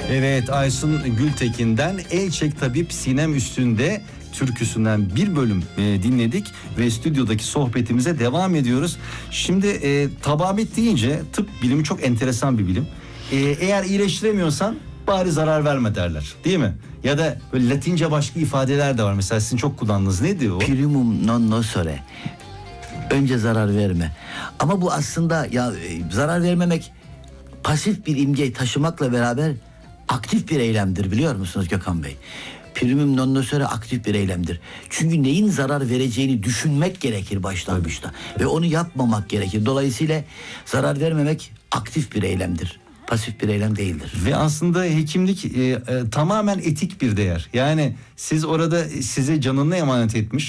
Evet, Aysun Gültekin'den El Çek Tabip Sinem Üstünde türküsünden bir bölüm dinledik ve stüdyodaki sohbetimize devam ediyoruz. Şimdi tababet deyince tıp bilimi çok enteresan bir bilim. Eğer iyileştiremiyorsan bari zarar verme derler, değil mi? Ya da böyle Latince başka ifadeler de var. Mesela sizin çok kullandığınız neydi o? Primum non nocere. Önce zarar verme. Ama bu aslında zarar vermemek pasif bir imgeyi taşımakla beraber aktif bir eylemdir, biliyor musunuz Gökhan Bey? Primum non nocere aktif bir eylemdir. Çünkü neyin zarar vereceğini düşünmek gerekir başlangıçta. Ve onu yapmamak gerekir. Dolayısıyla zarar vermemek aktif bir eylemdir. Pasif bir eylem değildir. Ve aslında hekimlik tamamen etik bir değer. Yani siz orada size canını emanet etmiş